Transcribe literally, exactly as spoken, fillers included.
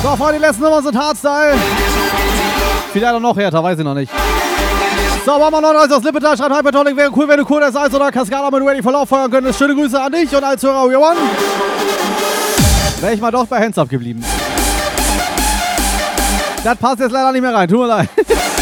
So, Freunde, die letzten Nummern sind Hardstyle. Vielleicht auch noch härter, weiß ich noch nicht. So, machen wir neununddreißig aus Lippetal, schreibt Hypertonic, wäre cool, wenn du cool das Eis oder Cascada mit Ready for Love feuern könntest. Schöne Grüße an dich und als Hörer We One. Wäre ich mal doch bei Hands Up geblieben. Das passt jetzt leider nicht mehr rein, tut mir leid.